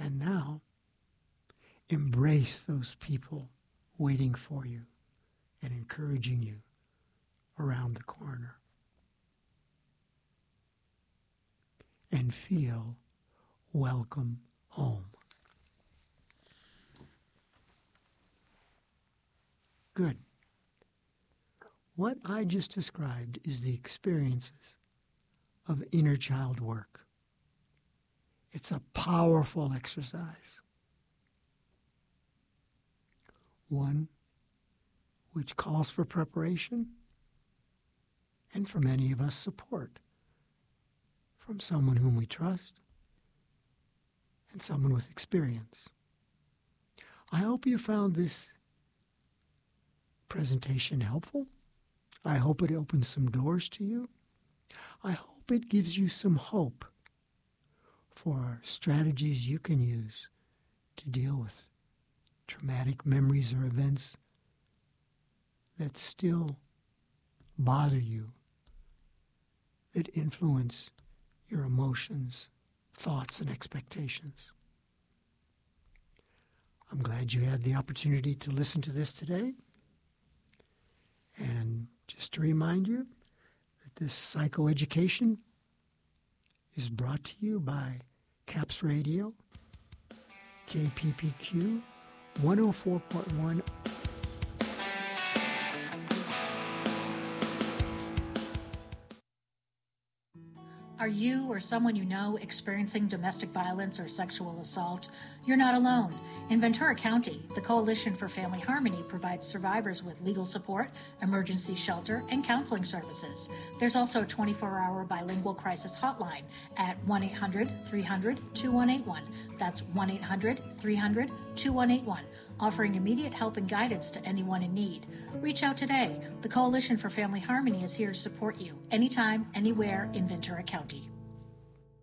And now, embrace those people waiting for you and encouraging you around the corner. And feel welcome home. Good. What I just described is the experiences of inner child work. It's a powerful exercise. One which calls for preparation and for many of us support from someone whom we trust and someone with experience. I hope you found this presentation helpful. I hope it opens some doors to you. I hope it gives you some hope for strategies you can use to deal with traumatic memories or events that still bother you, that influence your emotions, thoughts, and expectations. I'm glad you had the opportunity to listen to this today. And just to remind you that this psychoeducation is brought to you by CAPS Radio, KPPQ 104.1. Are you or someone you know experiencing domestic violence or sexual assault? You're not alone. In Ventura County, the Coalition for Family Harmony provides survivors with legal support, emergency shelter, and counseling services. There's also a 24-hour bilingual crisis hotline at 1-800-300-2181. That's 1-800-300-2181, offering immediate help and guidance to anyone in need. Reach out today. The Coalition for Family Harmony is here to support you anytime, anywhere in Ventura County.